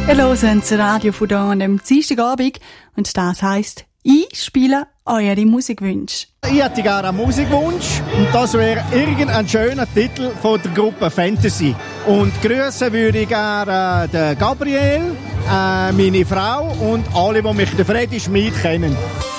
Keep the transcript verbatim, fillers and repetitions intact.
Ihr hört das Radio von hier an dem Dienstagabend und das heisst, ich spiele eure Musikwünsche. Ich hätte gerne einen Musikwunsch und das wäre irgendein schöner Titel von der Gruppe Fantasy. Und grüßen würde ich gerne den Gabriel, äh, meine Frau und alle, die mich den Freddy Schmid kennen.